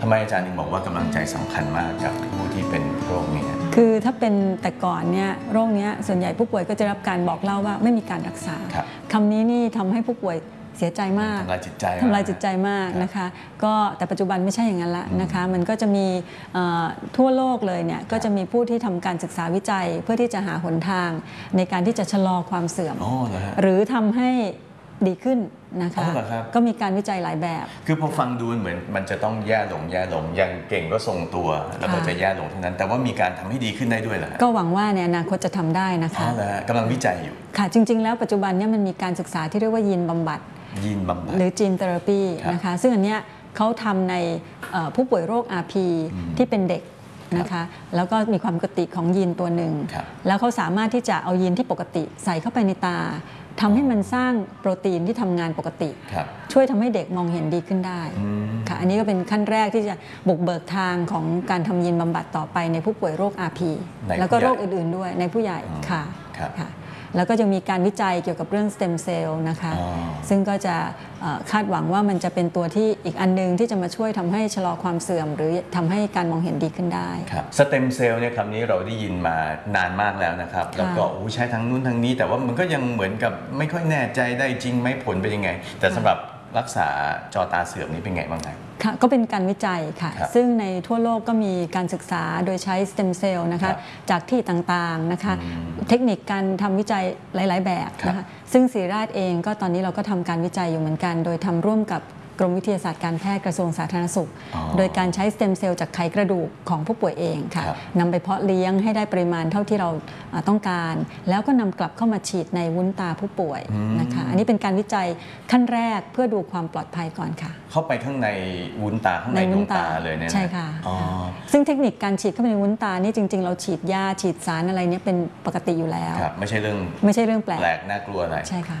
ทำไมอาจารย์ถึงบอกว่ากำลังใจสำคัญมากกับผู้ที่เป็นโรคนี้คือถ้าเป็นแต่ก่อนเนี่ยโรคนี้ส่วนใหญ่ผู้ป่วยก็จะรับการบอกเล่าว่าไม่มีการรักษาคำนี้นี่ทำให้ผู้ป่วยเสียใจมากทำลายจิตใจมากนะคะก็แต่ปัจจุบันไม่ใช่อย่างนั้นละนะคะมันก็จะมีทั่วโลกเลยเนี่ยก็จะมีผู้ที่ทำการศึกษาวิจัยเพื่อที่จะหาหนทางในการที่จะชะลอความเสื่อมหรือทำให้ดีขึ้นนะคะก็มีการวิจัยหลายแบบคือพอฟังดูเหมือนมันจะต้องแย่ลงอย่างเก่งก็ทรงตัวแล้วก็จะแย่ลงเท่านั้นแต่ว่ามีการทำให้ดีขึ้นได้ด้วยเหรอก็หวังว่าในอนาคตจะทำได้นะคะกำลังวิจัยอยู่ค่ะจริงๆแล้วปัจจุบันเนี่ยมันมีการศึกษาที่เรียกว่ายีนบำบัดหรือจีนเทอราปีนะคะซึ่งอันเนี้ยเขาทำในผู้ป่วยโรค RP ที่เป็นเด็กนะคะแล้วก็มีความปกติของยีนตัวหนึ่งแล้วเขาสามารถที่จะเอายีนที่ปกติใส่เข้าไปในตาทำให้มันสร้างโปรตีนที่ทำงานปกติช่วยทำให้เด็กมองเห็นดีขึ้นได้ค่ะอันนี้ก็เป็นขั้นแรกที่จะบุกเบิกทางของการทำยีนบำบัดต่อไปในผู้ป่วยโรค RP แล้วก็โรคอื่นๆด้วยในผู้ใหญ่ค่ะแล้วก็จะมีการวิจัยเกี่ยวกับเรื่องสเต็มเซลล์นะคะซึ่งก็จะคาดหวังว่ามันจะเป็นตัวที่อีกอันนึงที่จะมาช่วยทำให้ชะลอความเสื่อมหรือทำให้การมองเห็นดีขึ้นได้สเต็มเซลล์เนี่ยคำนี้เราได้ยินมานานมากแล้วนะครับแล้วก็ใช้ทั้งนู้นทั้งนี้แต่ว่ามันก็ยังเหมือนกับไม่ค่อยแน่ใจได้จริงไหมผลเป็นยังไงแต่สำหรับรักษาจอตาเสื่อมนี้เป็นไงบ้างครับค่ะก็เป็นการวิจัยค่ะซึ่งในทั่วโลกก็มีการศึกษาโดยใช้สเต็มเซลล์นะคะจากที่ต่างๆนะคะเทคนิคการทำวิจัยหลายๆแบบนะคะซึ่งศิริราชเองก็ตอนนี้เราก็ทำการวิจัยอยู่เหมือนกันโดยทำร่วมกับกรมวิทยาศาสตร์การแพทย์กระทรวงสาธารณสุขโดยการใช้สเต็มเซลล์จากไขกระดูกของผู้ป่วยเองค่ะนำไปเพาะเลี้ยงให้ได้ปริมาณเท่าที่เราต้องการแล้วก็นำกลับเข้ามาฉีดในวุ้นตาผู้ป่วยนะคะอันนี้เป็นการวิจัยขั้นแรกเพื่อดูความปลอดภัยก่อนค่ะเข้าไปข้างในวุ้นตาข้างในดวงตาเลยเนี่ยใช่ค่ะซึ่งเทคนิคการฉีดเข้าไปในวุ้นตานี่จริงๆเราฉีดยาฉีดสารอะไรเนี่ยเป็นปกติอยู่แล้วไม่ใช่เรื่องแปลกน่ากลัวอะไรใช่ค่ะ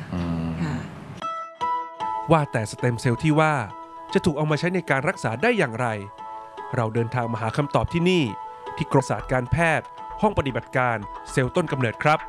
ว่าแต่สเต็มเซลล์ที่ว่าจะถูกเอามาใช้ในการรักษาได้อย่างไรเราเดินทางมาหาคำตอบที่นี่ที่กรมศาสตร์การแพทย์ห้องปฏิบัติการเซลล์ต้นกำเนิดครับ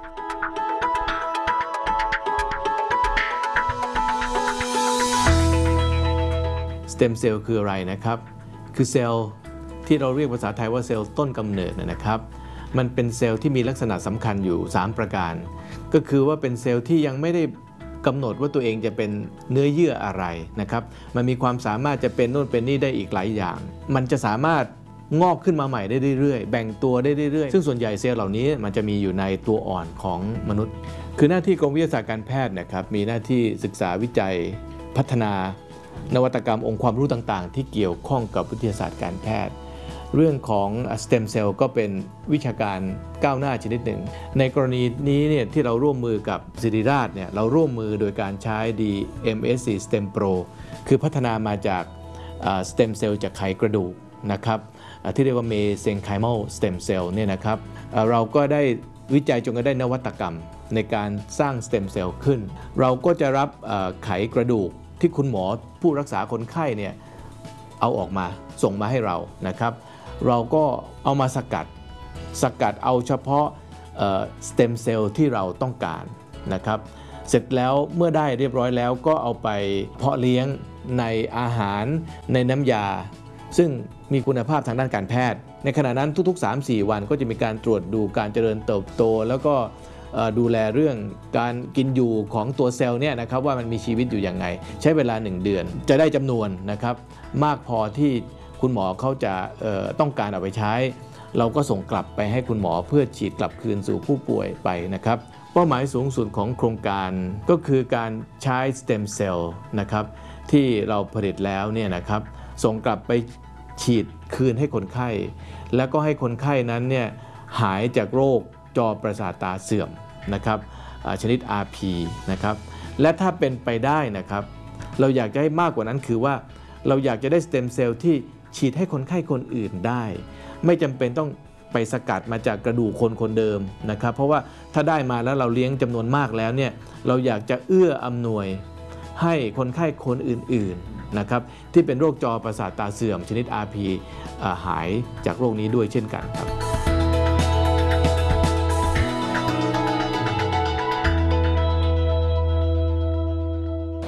สเต็มเซลล์คืออะไรนะครับคือเซลล์ที่เราเรียกภาษาไทยว่าเซลล์ต้นกำเนิดนะครับมันเป็นเซลล์ที่มีลักษณะสำคัญอยู่3ประการก็คือว่าเป็นเซลล์ที่ยังไม่ได้กำหนดว่าตัวเองจะเป็นเนื้อเยื่ออะไรนะครับมันมีความสามารถจะเป็นโน่นเป็นนี่ได้อีกหลายอย่างมันจะสามารถงอกขึ้นมาใหม่ได้เรื่อยๆแบ่งตัวได้เรื่อยๆซึ่งส่วนใหญ่เซลล์เหล่านี้มันจะมีอยู่ในตัวอ่อนของมนุษย์คือหน้าที่กรมวิทยาศาสตร์การแพทย์นะครับมีหน้าที่ศึกษาวิจัยพัฒนานวัตกรรมองค์ความรู้ต่างๆที่เกี่ยวข้องกับวิทยาศาสตร์การแพทย์เรื่องของสเต็มเซลล์ก็เป็นวิชาการก้าวหน้าชนิดหนึ่งในกรณีนี้เนี่ยที่เราร่วมมือกับศิริราชเนี่ยเราร่วมมือโดยการใช้ DMSC Stem Pro คือพัฒนามาจากสเต็มเซลล์จากไขกระดูกนะครับที่เรียกว่า Mesenchymal Stem Cell เนี่ยนะครับเราก็ได้วิจัยจนกระทั่งได้นวัตกรรมในการสร้างสเต็มเซลล์ขึ้นเราก็จะรับไขกระดูกที่คุณหมอผู้รักษาคนไข้เนี่ยเอาออกมาส่งมาให้เรานะครับเราก็เอามาสกัดเอาเฉพาะสเต็มเซลล์ที่เราต้องการนะครับเสร็จแล้วเมื่อได้เรียบร้อยแล้วก็เอาไปเพาะเลี้ยงในอาหารในน้ำยาซึ่งมีคุณภาพทางด้านการแพทย์ในขณะนั้นทุกๆ 3-4 วันก็จะมีการตรวจดูการเจริญเติบโตแล้วก็ดูแลเรื่องการกินอยู่ของตัวเซลล์เนี่ยนะครับว่ามันมีชีวิตอยู่อย่างไงใช้เวลา1 เดือนจะได้จำนวนนะครับมากพอที่คุณหมอเขาจะต้องการเอาไปใช้เราก็ส่งกลับไปให้คุณหมอเพื่อฉีดกลับคืนสู่ผู้ป่วยไปนะครับเป้าหมายสูงสุดของโครงการก็คือการใช้สเต็มเซลล์นะครับที่เราผลิตแล้วเนี่ยนะครับส่งกลับไปฉีดคืนให้คนไข้แล้วก็ให้คนไข้นั้นเนี่ยหายจากโรคจอประสาทตาเสื่อมนะครับชนิด RP นะครับและถ้าเป็นไปได้นะครับเราอยากจะให้มากกว่านั้นคือว่าเราอยากจะได้สเต็มเซลล์ที่ฉีดให้คนไข้คนอื่นได้ไม่จำเป็นต้องไปสกัดมาจากกระดูกคนเดิมนะครับเพราะว่าถ้าได้มาแล้วเราเลี้ยงจำนวนมากแล้วเนี่ยเราอยากจะเอื้ออำนวยให้คนไข้คนอื่นๆนะครับที่เป็นโรคจอประสาทตาเสื่อมชนิด RP หายจากโรคนี้ด้วยเช่นกันครับ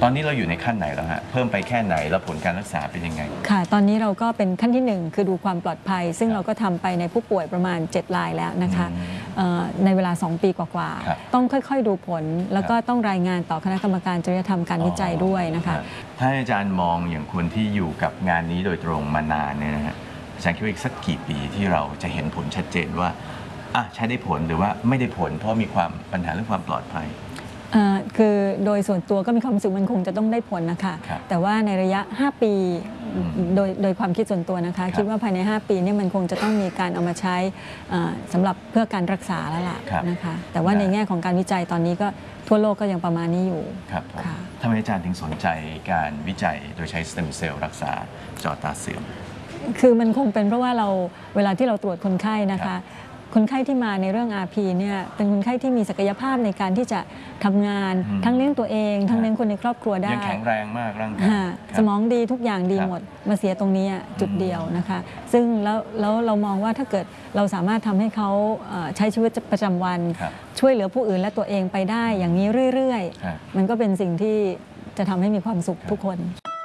ตอนนี้เราอยู่ในขั้นไหนแล้วฮะเพิ่มไปแค่ไหนแล้วผลการรักษาเป็นยังไงค่ะตอนนี้เราก็เป็นขั้นที่ 1 คือดูความปลอดภัย ซึ่งเราก็ทำไปในผู้ป่วยประมาณ7 รายแล้วนะคะในเวลา2 ปีกว่าๆต้องค่อยๆดูผลแล้วก็ต้องรายงานต่อคณะกรรมการจริยธรรมการวิจัยด้วยนะคะถ้าอาจารย์มองอย่างคนที่อยู่กับงานนี้โดยตรงมานานเนี่ยนะฮะอาจารย์คิดว่าอีกสักกี่ปีที่เราจะเห็นผลชัดเจนว่าใช้ได้ผลหรือว่าไม่ได้ผลเพราะมีความปัญหาเรื่องความปลอดภัยคือโดยส่วนตัวก็มีความรู้สึกมันคงจะต้องได้ผลนะคะแต่ว่าในระยะ5 ปีโดยความคิดส่วนตัวนะคะคิดว่าภายใน5 ปีนี่มันคงจะต้องมีการเอามาใช้สำหรับเพื่อการรักษาแล้วล่ะนะคะแต่ว่าในแง่ของการวิจัยตอนนี้ก็ทั่วโลกก็ยังประมาณนี้อยู่ครับทำไมอาจารย์ถึงสนใจการวิจัยโดยใช้สเต็มเซลล์รักษาจอตาเสื่อมคือมันคงเป็นเพราะว่าเราเวลาที่เราตรวจคนไข้นะคะคนไข้ที่มาในเรื่อง RP เนี่ยเป็นคนไข้ที่มีศักยภาพในการที่จะทำงานทั้งเลี้ยงตัวเองทั้งเลี้ยงคนในครอบครัวได้ยังแข็งแรงมากร่างกายสมองดีทุกอย่างดีหมดมาเสียตรงนี้จุดเดียวนะคะซึ่งแล้วเรามองว่าถ้าเกิดเราสามารถทำให้เขาใช้ชีวิตประจำวันช่วยเหลือผู้อื่นและตัวเองไปได้อย่างนี้เรื่อยๆมันก็เป็นสิ่งที่จะทำให้มีความสุขทุกคน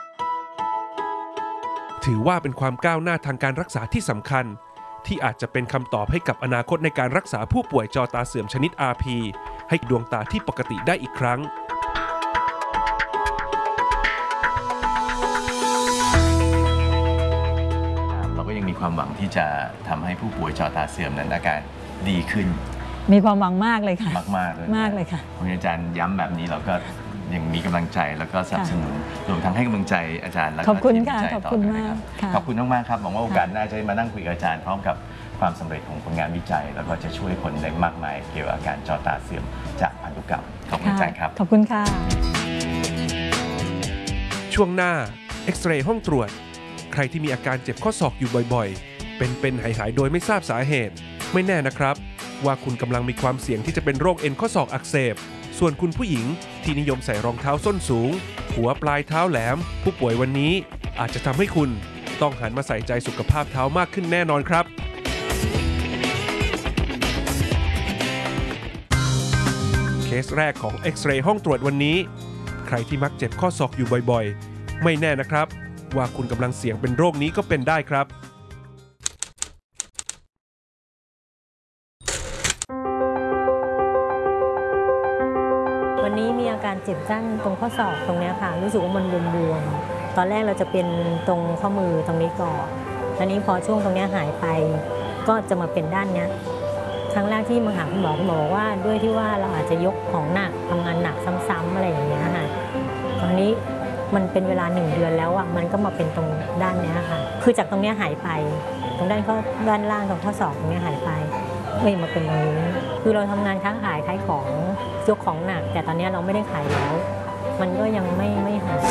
ถือว่าเป็นความก้าวหน้าทางการรักษาที่สำคัญที่อาจจะเป็นคำตอบให้กับอนาคตในการรักษาผู้ป่วยจอตาเสื่อมชนิด RP ให้ดวงตาที่ปกติได้อีกครั้งเราก็ยังมีความหวังที่จะทำให้ผู้ป่วยจอตาเสื่อมนั้นอาการดีขึ้นมีความหวังมากเลยค่ะมากๆเลยมากเลยค่ะอาจารย์ย้ำแบบนี้เราก็ยังมีกำลังใจแล้วก็สนับสนุนรวมทั้งให้กำลังใจอาจารย์และขอบคุณค่ะขอบคุณมากขอบคุณมากๆครับหวังว่าโอกาสหน้าจะมานั่งคุยกับอาจารย์พร้อมกับความสำเร็จของผลงานวิจัยแล้วก็จะช่วยคนได้มากมายเกี่ยวกับอาการจอตาเสื่อมจากพันธุกรรมขอบคุณอาจารย์ครับขอบคุณค่ะช่วงหน้าเอ็กซเรย์ห้องตรวจใครที่มีอาการเจ็บข้อศอกอยู่บ่อยๆเป็นหายโดยไม่ทราบสาเหตุไม่แน่นะครับว่าคุณกำลังมีความเสี่ยงที่จะเป็นโรคเอ็นข้อศอกอักเสบส่วนคุณผู้หญิงที่นิยมใส่รองเท้าส้นสูงหัวปลายเท้าแหลมผู้ป่วยวันนี้อาจจะทำให้คุณต้องหันมาใส่ใจสุขภาพเท้ามากขึ้นแน่นอนครับเคสแรกของเอ็กซเรย์ห้องตรวจวันนี้ใครที่มักเจ็บข้อศอกอยู่บ่อยๆไม่แน่นะครับว่าคุณกำลังเสี่ยงเป็นโรคนี้ก็เป็นได้ครับวันนี้มีอาการเจ็บด้านตรงข้อศอกตรงนี้ค่ะรู้สึกว่ามันบวมๆตอนแรกเราจะเป็นตรงข้อมือตรงนี้ก่อนทีนี้พอช่วงตรงนี้หายไปก็จะมาเป็นด้านนี้ครั้งแรกที่มาหาคุณหมอบอกว่าด้วยที่ว่าเราอาจจะยกของหนักทำงานหนักซ้ำๆอะไรอย่างเงี้ยค่ะตอนนี้มันเป็นเวลา1 เดือนแล้วมันก็มาเป็นตรงด้านนี้ค่ะคือจากตรงนี้หายไปตรงด้านล่างตรงข้อศอกตรงนี้หายไปไม่มาเป็นตรงนี้คือเราทำงานค้าขายของยกของหนักแต่ตอนนี้เราไม่ได้ขายแล้วมันก็ยังไม่หาย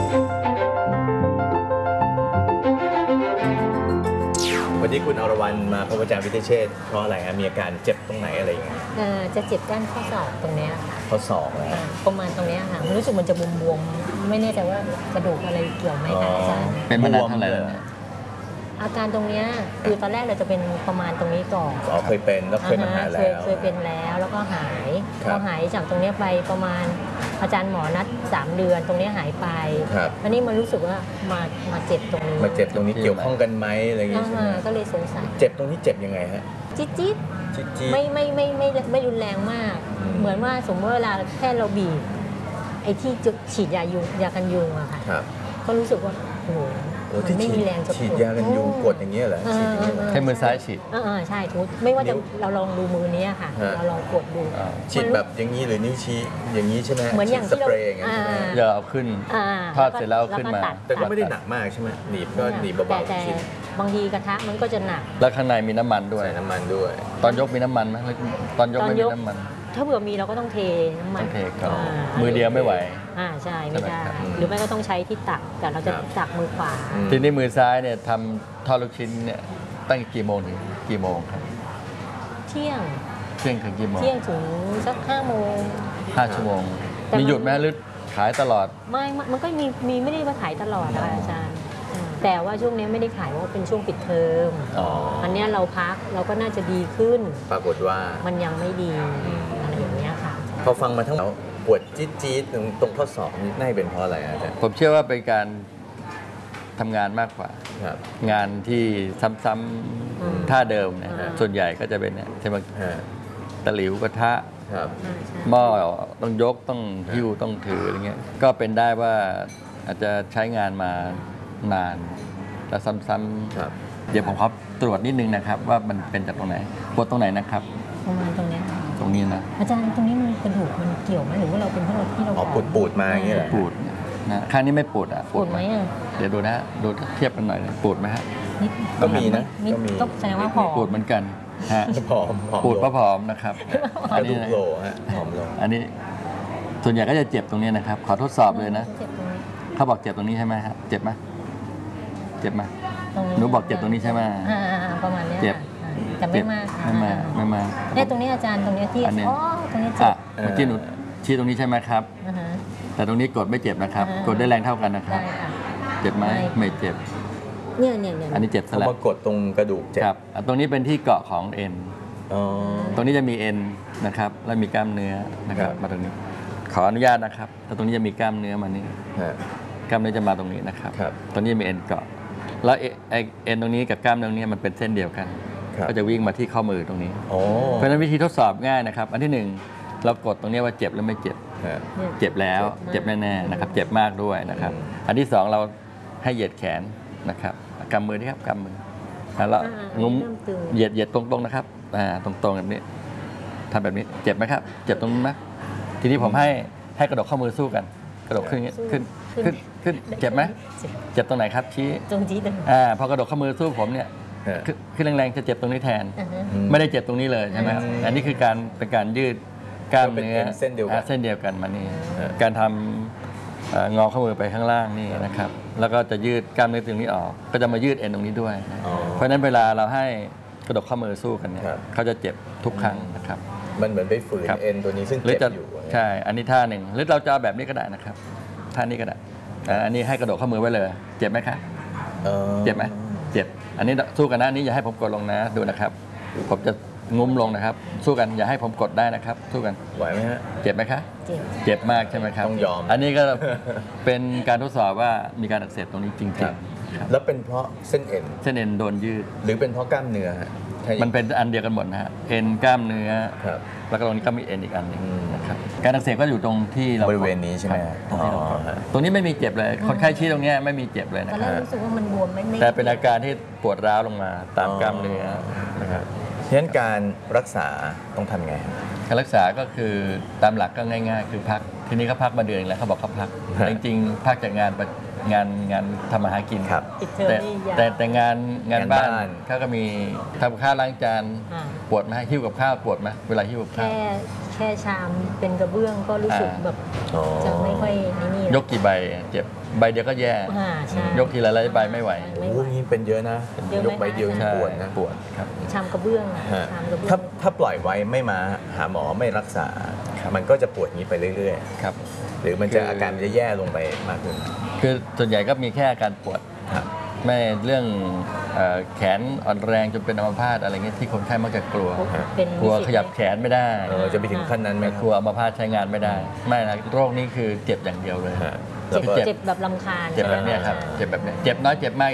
วันนี้คุณอรวรรณมาพบอาจารย์วิเทศเชษฐ์เพราะอะไรมีอาการเจ็บตรงไหนอะไรอย่างเงี้ยจะเจ็บด้านข้อศอกตรงนี้ค่ะข้อศอกประมาณตรงนี้ค่ะรู้สึกมันจะบวมๆไม่แน่ใจว่ากระดูกอะไรเกี่ยวไหมคะอาจารย์เป็นมานานเท่าไหร่แล้วอาการตรงนี้คือตอนแรกเราจะเป็นประมาณตรงนี้ก่อนเคยเป็นแล้วเคยมาหาแล้วเคยเป็นแล้วก็หายพอหายจากตรงนี้ไปประมาณอาจารย์หมอนัด3 เดือนตรงนี้หายไปอันนี้มันรู้สึกว่ามาเจ็บตรงนี้มาเจ็บตรงนี้เกี่ยวข้องกันไหมอะไรอย่างเงี้ยก็เลยสงสัยเจ็บตรงนี้เจ็บยังไงฮะจี๊ดไม่รุนแรงมากเหมือนว่าสมมติเวลาแค่เราบีบไอ้ที่ฉีดยากันยุงอะค่ะก็รู้สึกว่าโอ้ที่ไม่มีแรงจะฉีดยากันยุงกดอย่างเงี้ยเหรอให้มือซ้ายฉีดใช่ทุกไม่ว่าจะเราลองดูมือนี้ค่ะเราลองกดดูฉีดแบบอย่างนี้หรือนิ้วชี้อย่างนี้ใช่ไหมเหมือนอย่างที่เราอย่าเอาขึ้นพาดเสร็จแล้วเอาขึ้นมาแต่ก็ไม่ได้หนักมากใช่ไหมหนีบก็หนีบเบาๆแต่บางทีกระทะมันก็จะหนักแล้วข้างในมีน้ำมันด้วยตอนยกมีน้ำมันไหมตอนยกไม่มีน้ำมันถ้าเผื่อมีเราก็ต้องเทน้ำมันเทก่อนมือเดียวไม่ไหวใช่ไม่ได้หรือไม่ก็ต้องใช้ที่ตักแต่เราจะตักมือขวาทีนี้มือซ้ายเนี่ยทำทอดลูกชิ้นเนี่ยตั้งกี่โมงถึงกี่โมงครับเที่ยงถึงกี่โมงเที่ยงถึงสัก5 โมง 5 ชั่วโมงมีหยุดไหมหรือขายตลอดไม่มันก็มีไม่ได้มาขายตลอดอาจารย์แต่ว่าช่วงนี้ไม่ได้ขายว่าเป็นช่วงปิดเทอมอันนี้เราพักเราก็น่าจะดีขึ้นปรากฏว่ามันยังไม่ดีอะไรอย่างเงี้ยค่ะพอฟังมาทั้งหมดปวดจี๊ดๆตรงข้อศอกนี่น่าจะเป็นเพราะอะไรอาจารย์ผมเชื่อว่าเป็นการทำงานมากกว่าครับงานที่ซ้ำๆท่าเดิมเนี่ยส่วนใหญ่ก็จะเป็นเนี่ยใช่ไหมฮะตะหลิวกระทะครับหม้อต้องยกต้องหิ้วต้องถืออะไรเงี้ยก็เป็นได้ว่าอาจจะใช้งานมานานและซ้ำครับๆเดี๋ยวผมขอตรวจนิดนึงนะครับ ว่ามันเป็นจากตรงไหนปวดตรงไหนนะครับประมาณตรงเนี้ยค่ะตรงนี้นะอาจารย์ตรงนี้มันกระดูกมันเกี่ยวไหมหรือว่าเราเป็นเพราะเราที่เราอ๋อปูดๆมาอย่างเงี้ยเหรอปวดนะข้างนี้ไม่ปวดอ่ะปวดไหมอ่ะเดี๋ยวดูนะฮะดูเทียบกันหน่อยนะปวดไหมฮะนิดก็มีนะนิดก็มีก็แสดงว่าผอมปวดเหมือนกันฮะผอมปวดลก็งผอมนะครับกระดูกโหลฮะผอมลงอันนี้ส่วนใหญ่ก็จะเจ็บตรงนี้นะครับ ขอทดสอบเลยนะเจ็บตรงนี้เขาบอกเจ็บตรงนี้ใช่ไหมครับเจ็บไหมเจ็บไหมตรงนี้หนูบอกเจ็บตรงนี้ใช่ไหมประมาณเนี้ยเจ็บค่ะแต่ไม่มากไม่มาเนี่ยตรงนี้อาจารย์ตรงเนี้ยที่อันเนี้ยอ๋อตรงนี้เจ็อ่ะบเมื่อกี้หนูชี้ตรงนี้ใช่ไหมครับอ่าฮะแต่ตรงนี้กดไม่เจ็บนะครับอ่ากดได้แรงเท่ากันนะครับได้ค่ะเจ็บไหมไม่ไม่เจ็บเนี่ยอันนี้เจ็บซะเขาแล้วมากดตรงกระดูกเจ็บครับอ่ะตรงนี้เป็นที่เกาะของเอ็นอ๋อตรงนี้จะมีเอ็นนะครับ แล้วมีกล้ามเนื้อนะครับครับมาตรงนี้ ขออนุญาตนะครับแต่ตรงนี้จะมีกล้ามเนื้อมานี่ฮะกล้ามเนื้อจะมาตรงนี้นะครับครับตรงนี้มีเอ็นเกาะ แล้วไอ้เอ็นตรงนี้กับกล้ามเนื้อตรงนี้มันเป็นเส้นเดียวกันครับก็จะวิ่งมาที่ข้อมือตรงนี้โอ้เพราะฉะนั้นวิธีทดสอบง่ายนะครับ อันที่หนึ่งเรากดตรงนี้ว่าเจ็บหรือไม่เจ็บฮะเจ็บแล้ว เจ็บแน่ๆนะครับ เจ็บมากด้วยนะครับอืมอันที่สองเราให้เหยียดแขนนะครับกำมือนี่ครับกำมือแล้วงุ้มเหยียดตรงๆนะครับตรงๆแบบนี้ทำแบบนี้เจ็บไหมครับ เจ็บตรงนี้นไหมทีนี้ผมให้กระดกข้อมือสู้กัน กระดกขึ้นอย่างนี้ขึ้นเจ็บไหมเจ็บตรงไหนครับชี้ตรงที่เดิมพอกระดกข้อมือสู้ผมเนี่ยฮะขึ้นแรงๆจะเจ็บตรงนี้แทนอ่าฮะอืมไม่ได้เจ็บตรงนี้เลยใช่ไหมครับอืมอันนี้คือเป็นการยืดกล้ามเนื้อก็เป็นเส้นเดียวกันเส้นเดียวกันมานี่เออการทำงอข้อมือไปข้างล่างนี่นะครับ แล้วก็จะยืดกล้ามเนื้อตรงนี้ออก ก็จะมายืดเอ็นตรงนี้ด้วยอ๋อเพราะฉะนั้นเวลาเราให้กระดกข้อมือสู้กันเนี่ยครับเขาจะเจ็บทุกครั้งนะครับมันเหมือนไปฝืนครับเอ็นตัวนี้ซึ่งหรือเจ็จะบอยู่ใช่ อันนี้ท่าหนึ่งหรือเราจะเอาแบบนี้ก็ได้นะครับท่านี้ก็ได้อันนี้ให้กระดกข้อมือไว้เลย เจ็บไหมครับ เจ็บไหมเจ็บ อันนี้สู้กันนะอันนี้อย่าให้ผมกดลงนะดูนะครับ ผมจะงุ้มลงนะครับ สู้กันอย่าให้ผมกดได้นะครับ สู้กันไหวไหมฮะเจ็บไหมคะเจ็บเจ็บมากใช่ไหมครับต้องยอมอันนี้ก็เป็นการทดสอบว่ามีการอักเสบตรงนี้จริงครับๆครับแล้วเป็นเพราะเส้นเอ็นเส้นเอ็นโดนยืดหรือเป็นเพราะกล้ามเนื้อฮะถ้าอย่างมันเป็นอันเดียวกันหมดนะฮะเอ็นกล้ามเนื้อครับแล้วก็ตรงนี้ก็มีเอ็นอีกอันหนึงอืมนะครับการอักเสบก็อยู่ตรงที่เราบริเวณนี้ใช่ไหมครับตรงที่เรากดอ๋อฮะตรงนี้ไม่มีเจ็บเลย คนไข้ชี้ตรงเนี้ยไม่มีเจ็บเลยตนะอนคแรรับกรู้สึกว่ามันบวมไม่แต่เป็นอาการที่ปวดร้าวลงมาตามกล้ามเนื้อนะครับฉะนั้นการรักษาต้องทำไงฮะการรักษาก็คือตามหลักก็ง่ายๆ คือพักทีนี้เขาพักมาเดือนนึงแล้วเขาบอกเขาพักฮะจริงๆพักจากงานทำมาหากินครับปิดเทอมแต่นี่ยาวแต่งานบ้านงานบ้านเขาก็มีทำข้าวล้างจานอ่าปวดไหมหิ้วกับข้าวปวดไหมเวลาหิ้วกับข้าวแค่ชามเป็นกระเบื้องก็รู้สึกแบบอ๋อจะไม่ค่อยนี่ยกกี่ใบเจ็บใบเดียวก็แย่ใช่ยกทีละหลายใบไม่ไหวโอ้โหนี่เป็นเยอะนะเยอะไหมยกใบเดียวยังใช่ปวดนะปวดครับชามกระเบื้องอะฮะชามกระเบื้องถ้าปล่อยไว้ไม่มาหาหมอไม่รักษา มันก็จะปวดอย่างนี้ไปเรื่อยครับๆ หรือมันจะอาการมันจะแย่ลงไปมากขึ้นคือส่วนใหญ่ก็มีแค่อาการปวดครับไม่เรื่องแขนอ่อนแรงจนเป็นอัมพาตอะไรเงี้ยที่คนไข้มักจะกลัวเป็นกลัวขยับแขนไม่ได้จะไปถึงขั้นนั้นไหมคกรับลัวอัมพาตใช้งานไม่ได้ ไม่นะโรคนี้คือเจ็บอย่างเดียวเลยฮะเจ็บเจ็บเจ็บแบบลำคาญเจ็บแบบเนี้ยครับเจ็บแบบเนี้ยเจ็บน้อยเจ็บมาก